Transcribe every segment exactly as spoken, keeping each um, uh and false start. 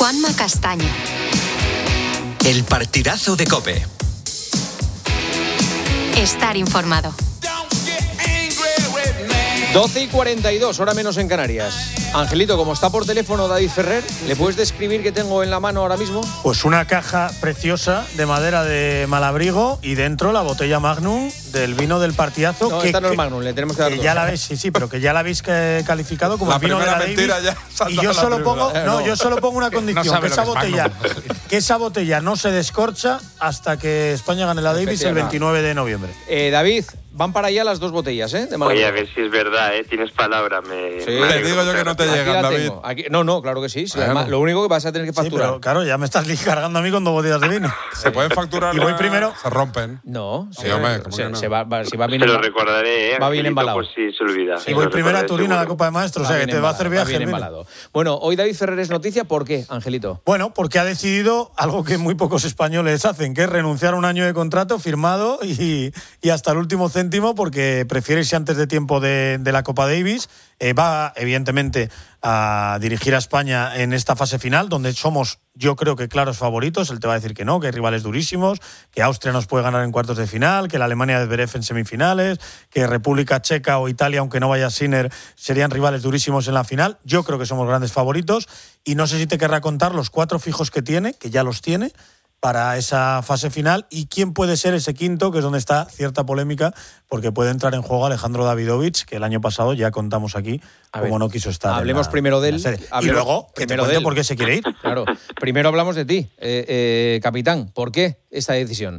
Juanma Castaño. El partidazo de COPE. Estar informado. doce y cuarenta y dos, hora menos en Canarias. Angelito, como está por teléfono David Ferrer, ¿le puedes describir qué tengo en la mano ahora mismo? Pues una caja preciosa de madera de Malabrigo y dentro la botella Magnum del vino del partidazo. No, que, esta no es que, Magnum, le tenemos que dar que dos. ya la veis, sí, sí, pero que ya la habéis eh, calificado como la el vino de la mentira Davis. Ya y yo solo pongo, no, no, yo solo pongo una condición, no que esa es botella, Magnum. que esa botella no se descorcha hasta que España gane la Davis el veintinueve de noviembre. Eh, David, van para allá las dos botellas, ¿eh? De Oye, a ver si es verdad, ¿eh? Tienes palabra. Me, sí, me te digo yo que no te Aquí llegan, la David. tengo. Aquí, no, no, claro que sí. sí Bueno. además, lo único que vas a tener que facturar. Sí, pero claro, ya me estás cargando a mí con dos botellas de vino. Se pueden facturar. Y voy primero. Se rompen. No, Sí, hombre, ¿cómo se, que no? se va, va, si va bien Se lo emba- recordaré, ¿eh? Va bien Angelito, embalado. Por si se olvida. Y voy primero a Turín a la Copa de Maestros, o sea que bien te va a hacer embalado, viaje. bien el vino. embalado. Bueno, hoy David Ferrer es noticia, ¿por qué, Angelito? Bueno, porque ha decidido algo que muy pocos españoles hacen, que es renunciar a un año de contrato firmado y, y hasta el último céntimo, porque prefiere irse antes de tiempo de, de la Copa Davis. Eh, va, evidentemente, a dirigir a España en esta fase final, donde somos, yo creo que claros favoritos. Él te va a decir que no, que hay rivales durísimos, que Austria nos puede ganar en cuartos de final, que la Alemania de Zverev en semifinales, que República Checa o Italia, aunque no vaya Sinner, serían rivales durísimos en la final. Yo creo que somos grandes favoritos y no sé si te querrá contar los cuatro fijos que tiene, que ya los tiene, para esa fase final, y quién puede ser ese quinto, que es donde está cierta polémica, porque puede entrar en juego Alejandro Davidovich, que el año pasado ya contamos aquí A como ver, no quiso estar. hablemos en la, primero de él, en la serie. hablemos y luego que te primero de cuente él. por qué se quiere ir. Claro, primero hablamos de ti, eh, eh, capitán. ¿Por qué esta decisión?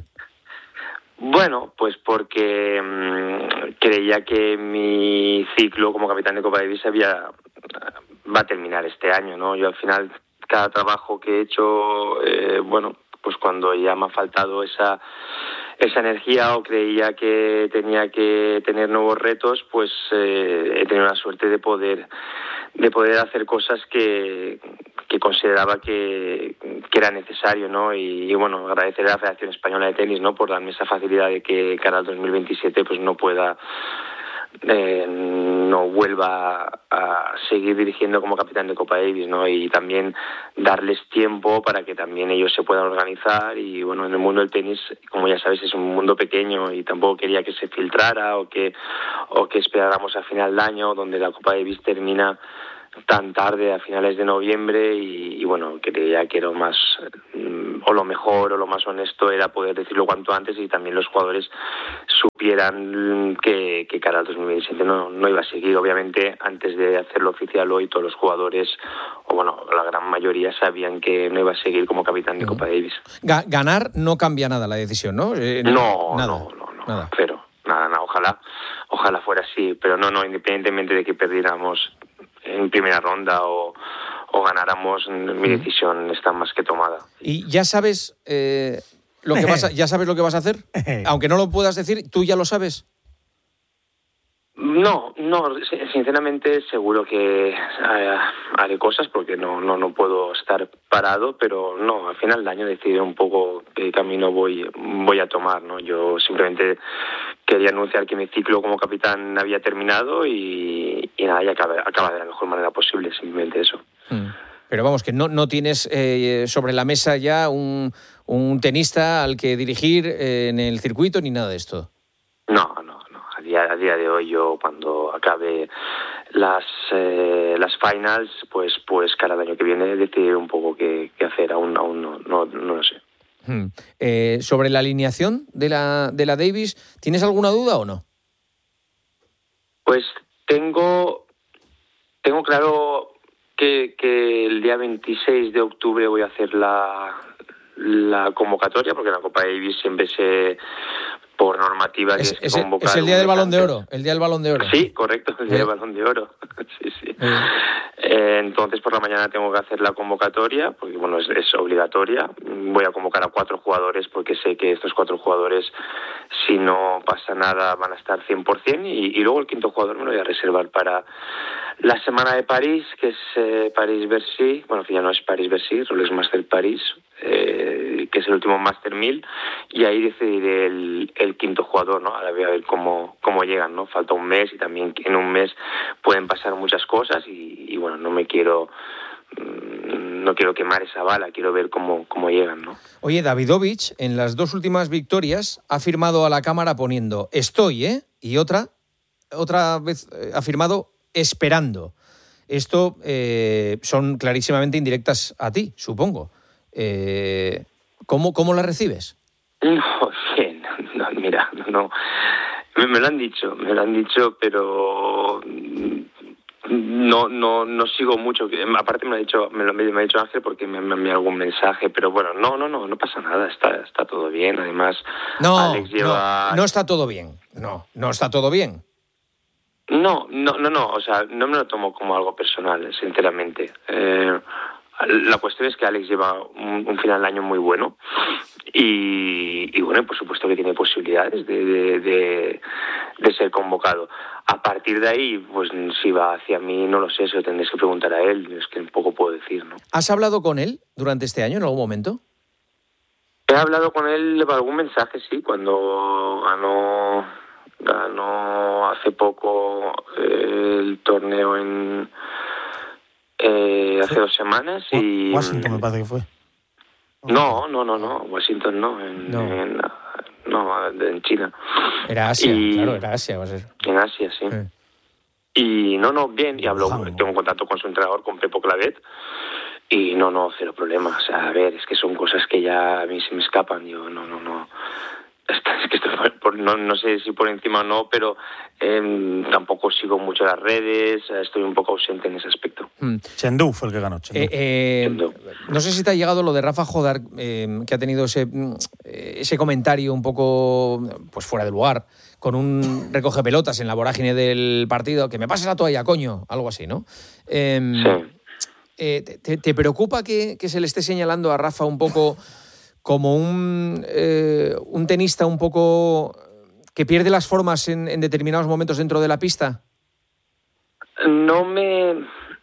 Bueno, pues porque mmm, creía que mi ciclo como capitán de Copa Davis había, va a terminar este año, ¿no? Yo al final, cada trabajo que he hecho, eh, bueno, pues cuando ya me ha faltado esa esa energía o creía que tenía que tener nuevos retos, pues eh, he tenido la suerte de poder de poder hacer cosas que, que consideraba que, que era necesario, ¿no? Y, y bueno, agradecer a la Federación Española de Tenis, ¿no?, por darme esa facilidad de que cara al dos mil veintisiete pues no pueda Eh, no vuelva a seguir dirigiendo como capitán de Copa Davis, ¿no? Y también darles tiempo para que también ellos se puedan organizar. Y bueno, en el mundo del tenis, como ya sabes, es un mundo pequeño y tampoco quería que se filtrara o que o que esperáramos a final de año, donde la Copa Davis termina tan tarde, a finales de noviembre, y, y bueno, creía que era más o lo mejor o lo más honesto era poder decirlo cuanto antes y también los jugadores supieran que, que cara al dos mil veintisiete no, no iba a seguir. Obviamente, antes de hacerlo oficial hoy, todos los jugadores, o bueno, la gran mayoría sabían que no iba a seguir como capitán de Copa Davis. Ga- ganar no cambia nada la decisión, ¿no? Eh, no, nada. no, no, no, Nada. pero nada, nada, ojalá, ojalá fuera así, pero no, no, independientemente de que perdiéramos en primera ronda o, o ganáramos, mi decisión está más que tomada. Y ya sabes eh, lo que vas a, ya sabes lo que vas a hacer, aunque no lo puedas decir, tú ya lo sabes. No, no, sinceramente seguro que eh, haré cosas porque no, no, no puedo estar parado, pero no, al final del año decidiré un poco qué camino voy, voy a tomar, ¿no? Yo simplemente quería anunciar que mi ciclo como capitán había terminado y, y nada, y acaba, acaba de la mejor manera posible, simplemente eso. Mm. Pero vamos, que no, no tienes eh, sobre la mesa ya un, un tenista al que dirigir eh, en el circuito ni nada de esto. No, no. A día, a día de hoy, yo cuando acabe las eh, las finals, pues pues cara al año que viene decidiré un poco qué, qué hacer. Aún aún no, no, no lo sé. Hmm. Eh, sobre la alineación de la de la Davis, ¿tienes alguna duda o no? Pues tengo tengo claro que, que el día veintiséis de octubre voy a hacer la la convocatoria, porque la Copa Davis siempre se por normativa es, que es, es, convocar es el día del Balón de antes. Oro, el día del Balón de Oro. Sí, correcto, el día eh. del Balón de Oro. sí, sí. Eh. Eh, entonces por la mañana tengo que hacer la convocatoria, porque bueno, es, es obligatoria. Voy a convocar a cuatro jugadores porque sé que estos cuatro jugadores, si no pasa nada, van a estar cien por ciento, y, y luego el quinto jugador me lo voy a reservar para la semana de París, que es eh, París-Bercy, bueno, que ya no es París-Bercy, Rolex Master París, eh, que es el último Master mil, y ahí decidiré el, el quinto jugador, ¿no? Ahora voy a ver cómo, cómo llegan, ¿no? Falta un mes y también en un mes pueden pasar muchas cosas y, y bueno, no me quiero no quiero quemar esa bala, quiero ver cómo, cómo llegan, ¿no? Oye, Davidovich, en las dos últimas victorias, ha firmado a la cámara poniendo estoy, ¿eh? Y otra, otra vez eh, ha firmado esperando. Esto eh, son clarísimamente indirectas a ti, supongo. Eh, ¿cómo, ¿Cómo la recibes? No, bien, no, mira, no, me, me lo han dicho, me lo han dicho, pero no, no, no sigo mucho. Aparte me lo ha dicho, me lo me ha dicho Ángel porque me, me ha enviado algún mensaje, pero bueno, no, no, no, no pasa nada, está, está todo bien. Además, no, Alex lleva... no, no está todo bien. No, no está todo bien. No, no, no, no, o sea, no me lo tomo como algo personal, sinceramente. Eh, la cuestión es que Alex lleva un, un final de año muy bueno y, y bueno, por supuesto que tiene posibilidades de, de, de, de ser convocado. A partir de ahí, pues si va hacia mí, no lo sé, eso tendréis que preguntar a él, es que un poco puedo decir, ¿no? ¿Has hablado con él durante este año en algún momento? He hablado con él por algún mensaje, sí, cuando ganó... Ganó hace poco eh, el torneo en eh, hace dos semanas y Washington me parece que fue. No, no, no, no, Washington no, en, no. en, no, en China. Era Asia, y, claro, era Asia, va a ser. En Asia, sí. Eh. Y no, no, bien, y hablo, tengo contacto con su entrenador, con Pepo Clavet, y no, no, cero problema. O sea, a ver, es que son cosas que ya a mí se me escapan, yo no, no, no. Es que estoy por, no, no sé si por encima o no, pero eh, tampoco sigo mucho las redes, estoy un poco ausente en ese aspecto. Mm. Chengdu fue el que ganó. Eh, eh, no sé si te ha llegado lo de Rafa Jodar, eh, que ha tenido ese, ese comentario un poco pues fuera de lugar, con un recoge pelotas en la vorágine del partido, que me pases la toalla, coño, algo así, ¿no? Eh, sí. eh, te, ¿Te preocupa que, que se le esté señalando a Rafa un poco como un, eh, un tenista un poco que pierde las formas en, en determinados momentos dentro de la pista? No me,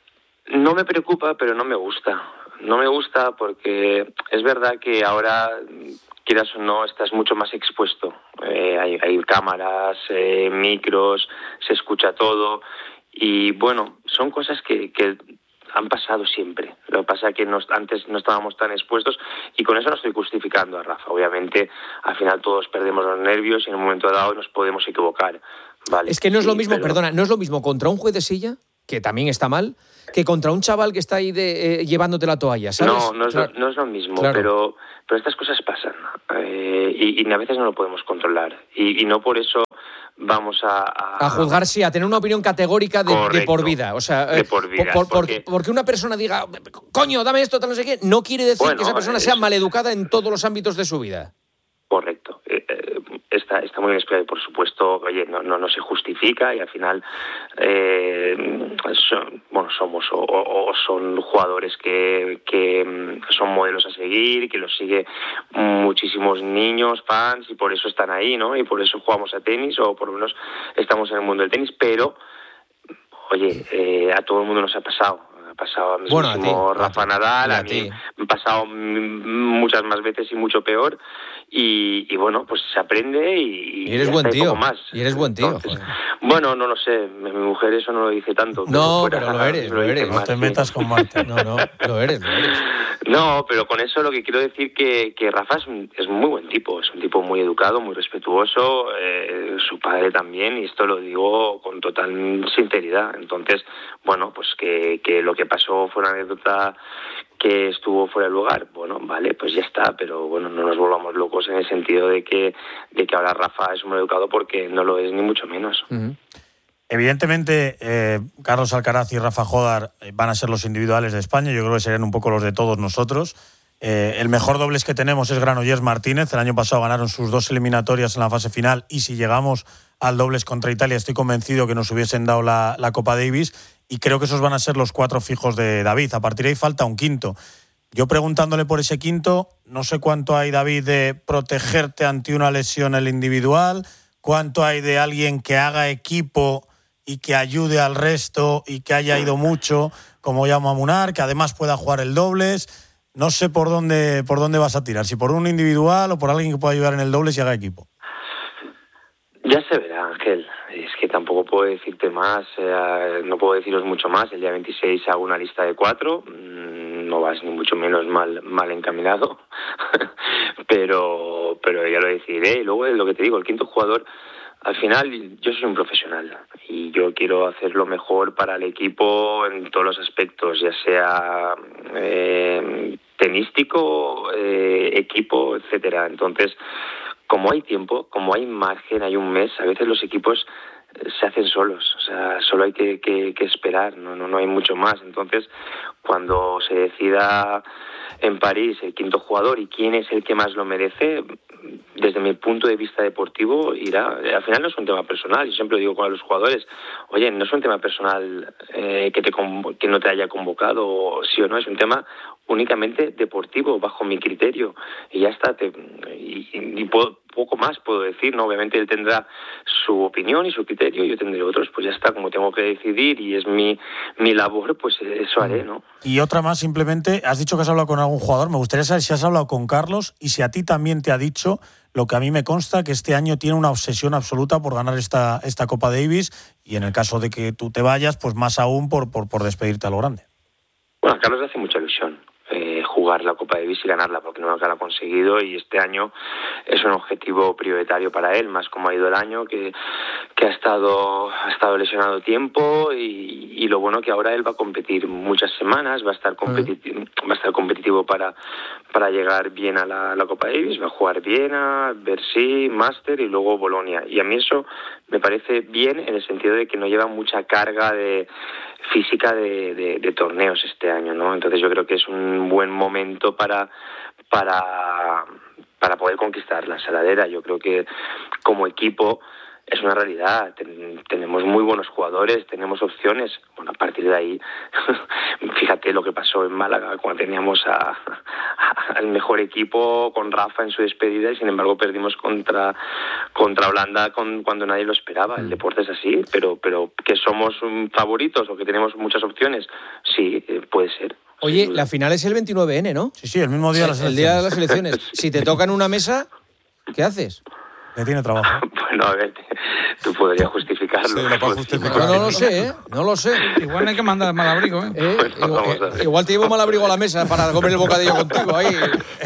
no me preocupa, pero no me gusta. No me gusta porque es verdad que ahora, quieras o no, estás mucho más expuesto. Eh, hay, hay cámaras, eh, micros, se escucha todo y bueno, son cosas que... que han pasado siempre. Lo que pasa es que nos, antes no estábamos tan expuestos y con eso no estoy justificando a Rafa. Obviamente, al final todos perdemos los nervios y en un momento dado nos podemos equivocar. Vale, es que no es sí, lo mismo, pero... perdona, no es lo mismo contra un juez de silla, que también está mal, que contra un chaval que está ahí de, eh, llevándote la toalla, ¿sabes? No, no es, claro. lo, no es lo mismo, claro. pero, pero estas cosas pasan eh, y, y a veces no lo podemos controlar y, y no por eso vamos a... A, a juzgar, sí, a tener una opinión categórica de, correcto, de por vida. O sea, de por vida. Por, por, porque... porque una persona diga, coño, dame esto, tal, no sé qué, no quiere decir bueno, que esa persona es... sea maleducada en todos los ámbitos de su vida. Correcto. Eh, eh, está, está muy bien explicado y, por supuesto, oye, no, no, no se justifica y al final eh, son, bueno, somos o, o son jugadores que, que son modelos a seguir, que los sigue muchísimos niños, fans y por eso están ahí, ¿no? Y por eso jugamos a tenis o por lo menos estamos en el mundo del tenis, pero, oye, eh, a todo el mundo nos ha pasado. Ha pasado a mí bueno, mismo a ti, Rafa a ti, Nadal, a, a mí me ha pasado muchas más veces y mucho peor y, y bueno, pues se aprende y, y eres y buen tío, poco más. Y eres buen tío. Entonces, bueno, no lo sé, mi mujer eso no lo dice tanto. No, pero, fuera, pero lo eres, lo, lo eres. No te metas con Marta. No, no, lo eres, lo eres. No, pero con eso lo que quiero decir que, que Rafa es, un, es muy buen tipo, es un tipo muy educado, muy respetuoso, eh, su padre también, y esto lo digo con total sinceridad. Entonces, bueno, pues que, que lo que pasó fue una anécdota que estuvo fuera de lugar, bueno, vale, pues ya está, pero bueno, no nos volvamos locos en el sentido de que, de que ahora Rafa es un educado porque no lo es ni mucho menos. Uh-huh. Evidentemente, eh, Carlos Alcaraz y Rafa Jodar van a ser los individuales de España. Yo creo que serían un poco los de todos nosotros. Eh, el mejor dobles que tenemos es Granollers Martínez. El año pasado ganaron sus dos eliminatorias en la fase final y si llegamos al dobles contra Italia estoy convencido que nos hubiesen dado la, la Copa Davis y creo que esos van a ser los cuatro fijos de David. A partir de ahí falta un quinto. Yo preguntándole por ese quinto, no sé cuánto hay, David, de protegerte ante una lesión el individual, cuánto hay de alguien que haga equipo y que ayude al resto y que haya ido mucho, como llama Munar, que además pueda jugar el dobles. No sé por dónde por dónde vas a tirar, si por un individual o por alguien que pueda ayudar en el dobles y haga equipo. Ya se verá, Ángel. Es que tampoco puedo decirte más, eh, no puedo deciros mucho más. El día veintiséis hago una lista de cuatro, no vas ni mucho menos mal mal encaminado, pero pero ya lo decidiré. Y luego lo que te digo, el quinto jugador, al final yo soy un profesional y yo quiero hacer lo mejor para el equipo en todos los aspectos, ya sea eh, tenístico, eh, equipo, etcétera. Entonces, como hay tiempo, como hay margen, hay un mes, a veces los equipos se hacen solos, o sea, solo hay que, que, que esperar, no, no, no hay mucho más. Entonces, cuando se decida en París el quinto jugador y quién es el que más lo merece, desde mi punto de vista deportivo, irá. Al final no es un tema personal, yo siempre lo digo con los jugadores, oye, no es un tema personal eh, que, te que no te haya convocado, sí o no, es un tema únicamente deportivo, bajo mi criterio, y ya está, te, y, y puedo, poco más puedo decir, ¿no? Obviamente él tendrá su opinión y su criterio, yo tendré otros, pues ya está, como tengo que decidir y es mi, mi labor, pues eso haré, ¿no? Y otra más, simplemente, has dicho que has hablado con algún jugador, me gustaría saber si has hablado con Carlos y si a ti también te ha dicho lo que a mí me consta, que este año tiene una obsesión absoluta por ganar esta, esta Copa Davis, y en el caso de que tú te vayas, pues más aún por, por, por despedirte a lo grande. Bueno, a Carlos le hace mucha ilusión eh, jugar la Copa Davis y ganarla, porque nunca la ha conseguido, y este año es un objetivo prioritario para él, más como ha ido el año, que, que ha estado ha estado lesionado tiempo, y, y lo bueno que ahora él va a competir muchas semanas, va a estar competitivo, uh-huh. va a estar competitivo para, para llegar bien a la, la Copa Davis, va a jugar Viena, Bercy, Master y luego Bolonia, y a mí eso me parece bien en el sentido de que no lleva mucha carga de física de, de, de torneos este año, ¿no? Entonces yo creo que es un buen momento para para para poder conquistar la saladera. Yo creo que como equipo es una realidad, Ten, tenemos muy buenos jugadores, tenemos opciones. Bueno, a partir de ahí, fíjate lo que pasó en Málaga cuando teníamos a, a, al mejor equipo con Rafa en su despedida, y sin embargo perdimos contra contra Holanda con, cuando nadie lo esperaba. El deporte es así, pero pero que somos favoritos o que tenemos muchas opciones, sí, puede ser. Oye, la final es el veintinueve ene, ¿no? Sí, sí, el mismo día de las elecciones. El día de las elecciones. Si te tocan una mesa, ¿qué haces? Le tiene trabajo. Bueno, a ver, tú podrías justificarlo. Sí, lo puedo justificar. No, no lo sé, ¿eh? No lo sé. Igual no hay que mandar mal abrigo, ¿eh? ¿Eh? Pues igual, eh, igual te llevo mal abrigo a la mesa para comer el bocadillo contigo ahí.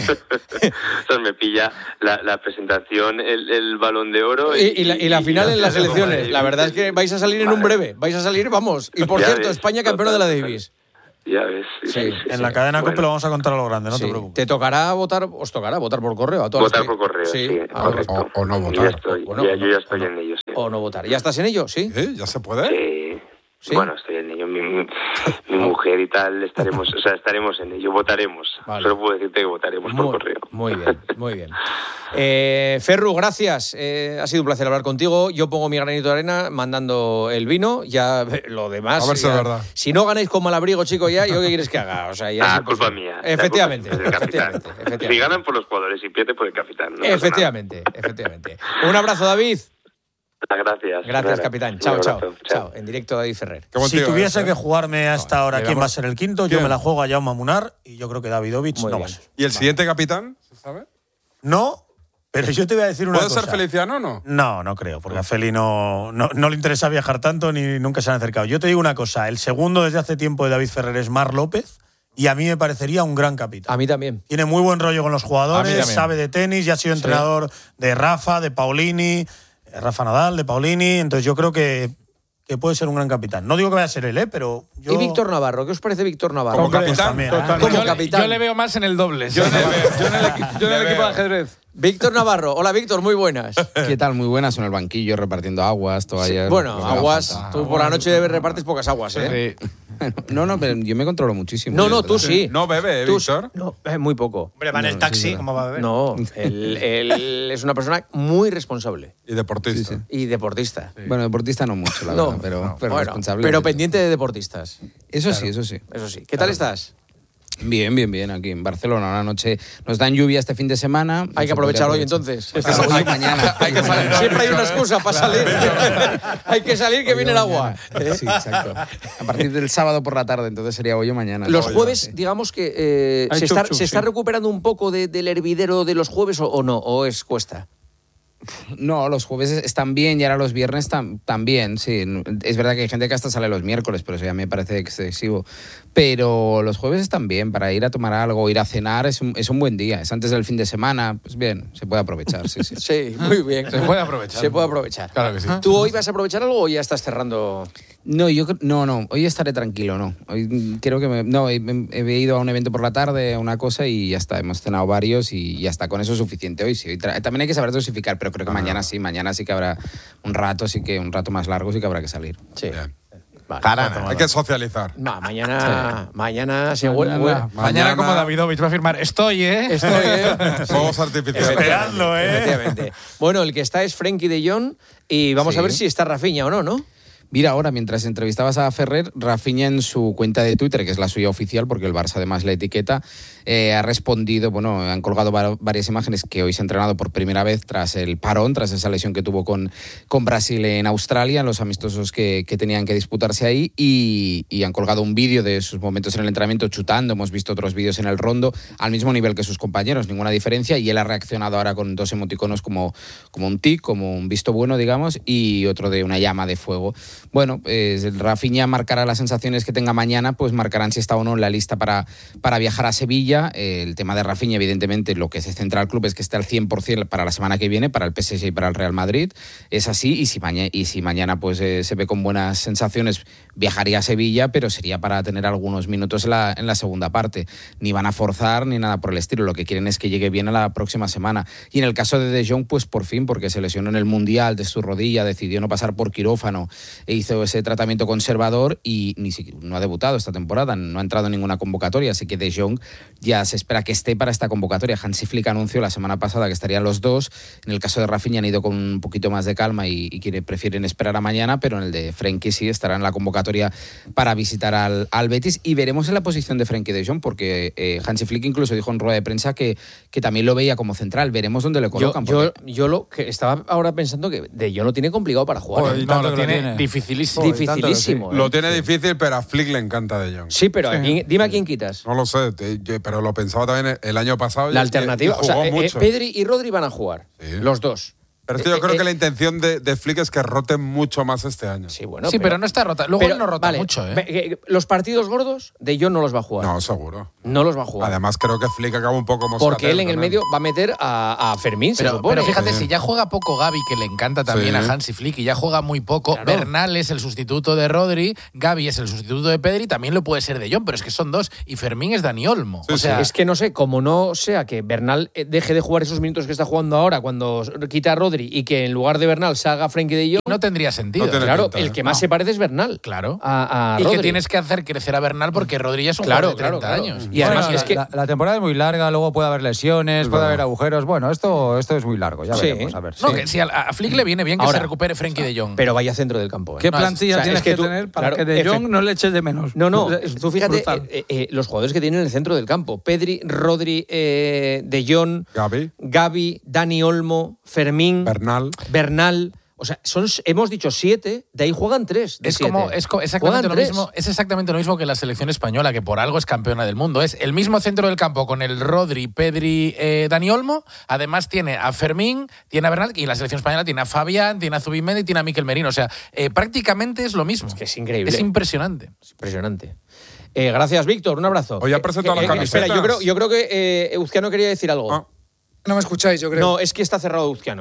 Entonces me pilla la, la presentación, el, el Balón de Oro. Y, y, y, la, y la final en las elecciones. La verdad es que vais a salir en un breve. Vais a salir, vamos. Y por Ya cierto, ves, España campeona de la Davis. Ya ves. Sí, Sí, sí, sí, En sí. la cadena Bueno, COPE lo vamos a contar a lo grande, no Sí. te preocupes. Te tocará votar, os tocará votar por correo a todas Votar las que- por correo, sí, Ah, correcto. O- o no Y votar. Ya estoy, Bueno, ya, o yo no, ya estoy o no. en ello, sí. O no votar. ¿Ya estás en ello? Sí. ¿Eh? ¿Ya se puede? Eh, ¿Sí? Bueno, estoy en ello. Mi, mi, mi mujer y tal estaremos, o sea, estaremos en ello. Votaremos. Vale. Solo puedo decirte que votaremos Muy, por correo. muy bien, muy bien. Eh, Ferru, gracias. Eh, ha sido un placer hablar contigo. Yo pongo mi granito de arena mandando el vino. Ya eh, lo demás. A ver si ya- es verdad. Si no ganáis con Malabrigo, chico, ya, ¿yo qué quieres que haga? O sea, ya Ah, es imposible. culpa mía. Efectivamente, La culpa es del capitán. efectivamente, efectivamente. Si ganan por los jugadores y pierden por el capitán. No pasa Efectivamente, efectivamente. Un abrazo, David. nada. Gracias. Gracias, Nada. capitán. Un Chao, chao. abrazo. Chao. En directo, David Ferrer. Qué buen Si tío tuviese es, ¿eh? que jugarme hasta ahora le quién vamos- va a ser el quinto, yo ¿Quién? me la juego a Jaume Munar, y yo creo que Davidovich Muy no bien. va a ser. ¿Y el siguiente capitán? ¿Se sabe? No, pero yo te voy a decir una ¿Puede cosa. ser Feliciano o no? No, no creo, porque a Feli no, no, no le interesa viajar tanto ni nunca se han acercado. Yo te digo una cosa, el segundo desde hace tiempo de David Ferrer es Marc López, y a mí me parecería un gran capitán. A mí también. Tiene muy buen rollo con los A mí jugadores, también. sabe de tenis, ya ha sido entrenador de Rafa, de Paulini, eh, Rafa Nadal, de Paulini, entonces yo creo que, que puede ser un gran capitán. No digo que vaya a ser él, ¿eh? Pero yo... ¿Y Víctor Navarro? ¿Qué os parece Víctor Navarro? Como Pues capitán. también, ¿eh? Totalmente. Como Yo, le- capitán. yo le veo más en el doble. Yo le veo. Yo en el, equi- yo en el Le equipo de veo. ajedrez. Víctor Navarro. Hola, Víctor, muy buenas. ¿Qué tal? Muy buenas en el banquillo repartiendo aguas, toallas. Bueno, lo que haga aguas. falta. Tú por la noche repartes pocas aguas, ¿eh? Sí. No, no, pero yo me controlo muchísimo. No, de no, verdad. tú sí. No bebe, ¿eh, Tú Víctor? sí. No, eh, muy poco. Hombre, va en el No, taxi, sí, ¿cómo va a beber? No, él, él es una persona muy responsable Y deportista. Sí, sí. y deportista. Bueno, deportista no mucho, la No, verdad, pero, no, pero bueno, responsable. pero sí. pendiente de deportistas. Eso sí, eso sí. Eso sí. ¿Qué tal estás? Bien, bien, bien, aquí en Barcelona. Una noche nos dan lluvia este fin de semana. Hay que Se aprovechar podría hoy entonces. aprovechar. Hoy o mañana. Hay que salir. Siempre hay una excusa para salir. Hay que salir que Hoy o viene el agua. mañana. Sí, exacto. A partir del sábado por la tarde, entonces sería hoy o mañana. Los Hoy, jueves, sí. digamos que eh, Hay se, chup está, chup, se está sí. recuperando un poco de- del hervidero de los jueves o, o no, o es cuesta. No, los jueves están bien y ahora los viernes tam- también, sí. Es verdad que hay gente que hasta sale los miércoles, pero eso ya me parece excesivo. Pero los jueves están bien para ir a tomar algo, ir a cenar, es un, es un buen día. Es antes del fin de semana, pues bien, se puede aprovechar, sí, sí. Sí, muy bien. Se puede aprovechar. Se puede aprovechar. Claro que sí. ¿Tú hoy vas a aprovechar algo o ya estás cerrando? No, yo cre- no, no, hoy estaré tranquilo, no. Hoy mm, creo que me, no, he, he ido a un evento por la tarde, a una cosa y ya está, hemos cenado varios y ya está, con eso es suficiente hoy. Sí. Hoy tra- también hay que saber dosificar, pero creo que mañana sí, mañana sí que habrá un rato, sí que un rato más largo sí que habrá que salir. Sí. Bien. Vale. Hay que socializar. No, mañana, mañana se vuelve. Mañana, mañana como Davidovich va a firmar, estoy, ¿eh? Estoy, ¿eh? Fuegos artificiales. Esperadlo, ¿eh? Efectivamente. Bueno, el que está es Frenkie de Jong y vamos Sí. a ver si está Rafinha o no, ¿no? Mira, ahora, mientras entrevistabas a Ferrer, Rafinha en su cuenta de Twitter, que es la suya oficial, porque el Barça además la etiqueta, eh, ha respondido, bueno, han colgado va- varias imágenes que hoy se ha entrenado por primera vez tras el parón, tras esa lesión que tuvo con, con Brasil en Australia, en los amistosos que, que tenían que disputarse ahí, y, y han colgado un vídeo de sus momentos en el entrenamiento chutando, hemos visto otros vídeos en el rondo, al mismo nivel que sus compañeros, ninguna diferencia, y él ha reaccionado ahora con dos emoticonos como, como un tic, como un visto bueno, digamos, y otro de una llama de fuego. Bueno, eh, Rafinha marcará las sensaciones que tenga mañana, pues marcarán si está o no en la lista para, para viajar a Sevilla. Eh, el tema de Rafinha, evidentemente, lo que se centra al club es que esté al cien por ciento para la semana que viene, para el P S G y para el Real Madrid. Es así, y si, maña, y si mañana pues eh, se ve con buenas sensaciones, viajaría a Sevilla, pero sería para tener algunos minutos en la, en la segunda parte. Ni van a forzar ni nada por el estilo, lo que quieren es que llegue bien a la próxima semana. Y en el caso de De Jong, pues por fin, porque se lesionó en el Mundial de su rodilla, decidió no pasar por quirófano e hizo ese tratamiento conservador y ni siquiera, no ha debutado esta temporada, no ha entrado en ninguna convocatoria, así que De Jong ya se espera que esté para esta convocatoria. Hansi Flick anunció la semana pasada que estarían los dos. En el caso de Rafinha han ido con un poquito más de calma y, y quiere, prefieren esperar a mañana, pero en el de Frenkie sí estará en la convocatoria para visitar al, al Betis, y veremos en la posición de Frenkie De Jong, porque eh, Hansi Flick incluso dijo en rueda de prensa que, que también lo veía como central. Veremos dónde le Yo, colocan. yo, porque- yo lo que estaba ahora pensando que De Jong lo tiene complicado para jugar. Joder, ¿eh? y No, tanto lo que lo tiene tiene. dificilísimo. Dificilísimo. ¿eh? Lo tiene difícil, pero a Flick le encanta De Jong. Sí, pero ¿a quién- dime a quién quitas. No lo sé, te- yo- pero lo pensaba también el año pasado. y- La y- alternativa. y O sea, jugó eh, eh, mucho. Pedri y Rodri van a jugar. Sí. Los dos. Pero es que yo Eh, creo eh, que la intención de, de Flick es que roten mucho más este año. Sí, bueno, sí, pero, no está rota. Luego pero, él no rota vale, mucho, ¿eh? ve- eh, Los partidos gordos, De Jong no los va a jugar. No, seguro. No los va a jugar. Además, creo que Flick acaba un poco moscatero porque él en el con él. medio va a meter a, a Fermín, se Pero, supone. pero fíjate, Sí. si ya juega poco Gavi, que le encanta también Sí. a Hansi Flick, y ya juega muy poco, Claro. Bernal es el sustituto de Rodri, Gavi es el sustituto de Pedri, también lo puede ser De Jong, pero es que son dos, y Fermín es Dani Olmo. Sí, o sea, Es que no sé, como no sea que Bernal eh, deje de jugar esos minutos que está jugando ahora cuando quita a Rodri y que en lugar de Bernal salga Frenkie de Jong, no tendría sentido. No tiene claro, pinta, el ¿eh? que más No. se parece es Bernal. Claro. A, a y Rodri. que tienes que hacer crecer a Bernal porque Rodri ya es un Claro, jugador de treinta claro, claro. años. Y además Bueno, es que la, la temporada es muy larga, luego puede haber lesiones, puede haber agujeros. Bueno, esto, esto es muy largo, ya Sí. veremos. A ver. No, sí. que si a, a Flick le viene bien que Ahora, se recupere Frenkie de Jong. pero vaya centro del campo. ¿eh? No, ¿Qué es- plantilla o sea, tienes es que que, tú- tener para claro, que De efe- Jong no le eches de menos? No, no, Es tú fíjate brutal. eh, eh, los jugadores que tienen en el centro del campo. Pedri, Rodri, eh, De Jong, Gavi, Gavi, Dani Olmo, Fermín, Bernal. Bernal. O sea, son, hemos dicho siete, de ahí juegan tres. de Es como siete. es co- exactamente Juegan lo tres. mismo, es exactamente lo mismo que la selección española, que por algo es campeona del mundo. Es el mismo centro del campo con el Rodri, Pedri, eh, Dani Olmo. Además tiene a Fermín, tiene a Bernal, y la selección española tiene a Fabián, tiene a Zubimendi, tiene a Mikel Merino. O sea, eh, prácticamente es lo mismo. Es que es increíble. Es impresionante. Es impresionante. Eh, gracias, Víctor. Un abrazo. Oye, ha Eh, presentado eh, las eh, camisetas. Espera, yo creo, yo creo que eh, Uzquiano quería decir algo. Ah. No me escucháis, yo creo. No, es que está cerrado Uzquiano.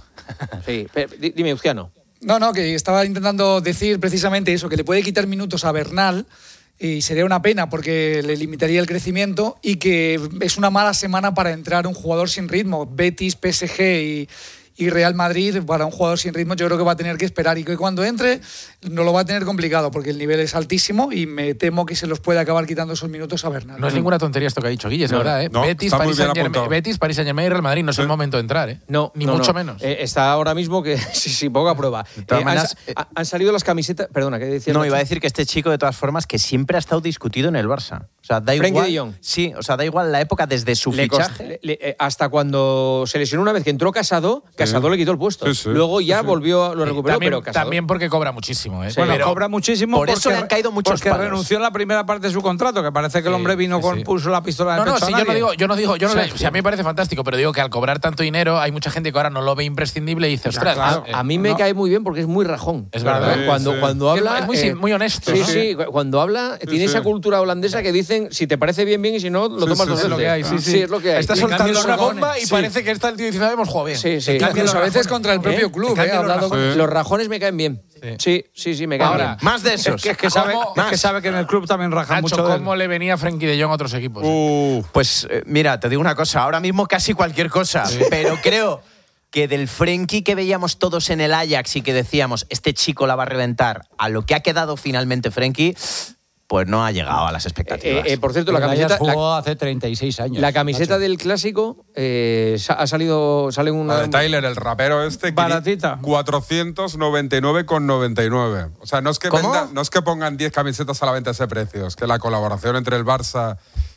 Sí, pe- di- dime, Uzquiano. No, no, que estaba intentando decir precisamente eso, que le puede quitar minutos a Bernal y sería una pena porque le limitaría el crecimiento y que es una mala semana para entrar un jugador sin ritmo. Betis, P S G y, y Real Madrid, para un jugador sin ritmo yo creo que va a tener que esperar y que cuando entre no lo va a tener complicado porque el nivel es altísimo y me temo que se los puede acabar quitando esos minutos a Bernal. No es ninguna tontería esto que ha dicho Guille, es No, verdad, ¿eh? no, Betis, está muy Paris bien Saint-Germain, apuntado. Betis, Paris Saint-Germain y Real Madrid, no es el momento de entrar, ¿eh? No, Ni no, mucho no. menos. Eh, está ahora mismo que sí, sí, poca prueba. De todas Eh, maneras, han, sa- han salido las camisetas. Perdona, ¿qué decías? No, Nacho? iba a decir que este chico, de todas formas, que siempre ha estado discutido en el Barça. O sea, da Frenkie igual. de Jong. Sí, o sea, da igual la época desde su Le cost- fichaje. le- le- hasta cuando se lesionó una vez que entró Casado, Casado Sí. le quitó el puesto. Sí, sí. Luego ya Sí, sí. volvió, lo recuperó, también, pero Casado. también porque cobra muchísimo. ¿eh? Bueno, Pero- cobra muchísimo por porque, eso le han caído muchos porque palos. renunció en la primera parte de su contrato, que parece que el Sí, hombre vino sí, con sí. puso la pistola No, de no, pecho sí, a yo no nadie. digo, yo no digo, yo no Sí. le- si a mí me parece fantástico, pero digo que al cobrar tanto dinero hay mucha gente que ahora no lo ve imprescindible y dice, ostras, claro. eh, A mí me No. cae muy bien porque es muy rajón. Es verdad. Sí, Cuando, sí. cuando habla. es muy, eh, muy honesto. Sí, ¿no? sí, cuando habla, tiene sí. esa cultura holandesa que dicen, si te parece bien, bien, y si no, lo Sí, tomas sí, dos sí. veces. Es lo que hay, sí, sí. es lo que hay. Está Y en cambio soltando los una rajones, bomba y sí. parece que está el tío diciendo, hemos jugado bien. Sí, sí. Incluso a veces contra el propio ¿Eh? club, cambio ¿eh? los Hablado con- rajones. Los rajones me caen bien. Sí, sí, sí, me caen Ahora, bien. Más de Es esos. que, es, que sabe, ¿Cómo? es que sabe que en el club también rajan Nacho, mucho de él. ¿cómo le venía Frenkie de Jong a otros equipos? Uh, Pues eh, mira, te digo una cosa, ahora mismo casi cualquier cosa, pero creo que del Frenkie que veíamos todos en el Ajax y que decíamos, este chico la va a reventar, a lo que ha quedado finalmente Frenkie, pues no ha llegado a las expectativas. Eh, eh, por cierto, la El Ajax camiseta, la, jugó hace treinta y seis años. la camiseta macho. del clásico eh, sa- ha salido, sale la una. de Tyler, el rapero este, Baratita. cuatrocientos noventa y nueve con noventa y nueve. O sea, no es que ¿Cómo? venda- no es que pongan diez camisetas a la venta a ese precio, es que la colaboración entre el Barça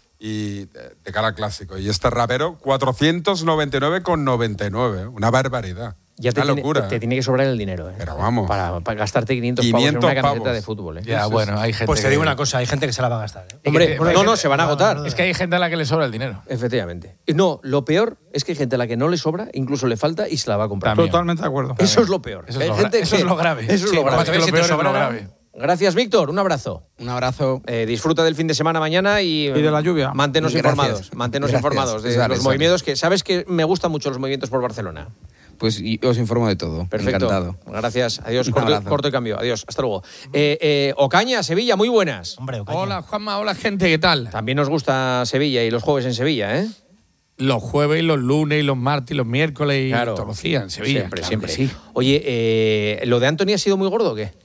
y de, de cara al clásico y este rapero, cuatrocientos noventa y nueve con noventa y nueve. Una barbaridad. Ya te, Una tiene, locura. te ¿eh? tiene que sobrar el dinero, ¿eh? Pero vamos. Para, para gastarte quinientos, pavos quinientos en una camiseta pavos. de fútbol, ¿eh? Ya, bueno, hay gente Pues te que- digo una cosa, hay gente que se la va a gastar. ¿eh? Hombre, que- no, hay no, gente- se van a agotar. Es que hay gente a la que le sobra el dinero. Efectivamente. Y no, lo peor es que hay gente a la que no le sobra, incluso le falta y se la va a comprar. También. Totalmente de acuerdo. Eso es lo peor. Eso es Hay lo gra- gente eso que- es lo grave. Eso es Sí, lo grave. más que lo Si te peor es lo sobrara- grave. Gracias, Víctor. Un abrazo. Un abrazo. Eh, disfruta del fin de semana mañana y, Y de la lluvia. Manténnos Gracias. informados. Manténnos Gracias. informados de Sale, los sale. movimientos que. Sabes que me gustan mucho los movimientos por Barcelona. Pues y os informo de todo. Perfecto. Encantado. Gracias. Adiós. Un Corto, abrazo. corto y cambio. Adiós. Hasta luego. Eh, eh, Ocaña, Sevilla, muy buenas. Hombre, Ocaña. Hola, Juanma, hola, gente, ¿qué tal? También nos gusta Sevilla y los jueves en Sevilla, ¿eh? Los jueves, y los lunes, y los martes, y los miércoles, y Claro. todos los días en Sevilla. Siempre, claro siempre. que sí. Oye, eh, ¿lo de Anthony ha sido muy gordo o qué?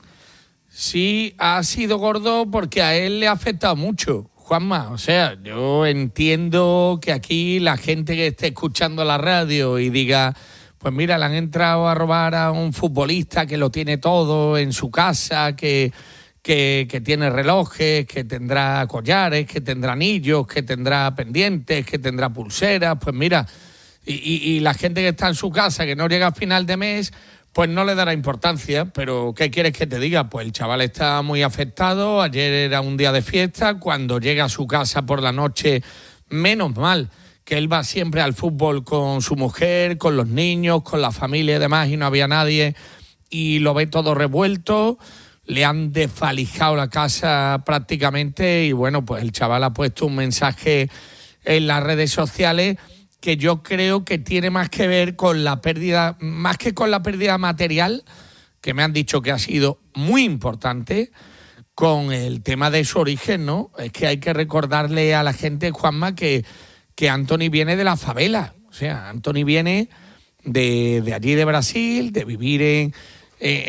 Sí, ha sido gordo porque a él le ha afectado mucho, Juanma. O sea, yo entiendo que aquí la gente que esté escuchando la radio y diga, pues mira, le han entrado a robar a un futbolista que lo tiene todo en su casa, que, que, que tiene relojes, que tendrá collares, que tendrá anillos, que tendrá pendientes, que tendrá pulseras. Pues mira, y, y, y la gente que está en su casa, que no llega a final de mes, pues no le dará importancia, pero ¿qué quieres que te diga? Pues el chaval está muy afectado, ayer era un día de fiesta, cuando llega a su casa por la noche, menos mal que él va siempre al fútbol con su mujer, con los niños, con la familia y demás, y no había nadie, y lo ve todo revuelto, le han desvalijado la casa prácticamente, y bueno, pues el chaval ha puesto un mensaje en las redes sociales que yo creo que tiene más que ver con la pérdida, más que con la pérdida material, que me han dicho que ha sido muy importante, con el tema de su origen, ¿no? Es que hay que recordarle a la gente, Juanma, que, que Anthony viene de la favela. O sea, Anthony viene de, de allí de Brasil, de vivir en... Eh,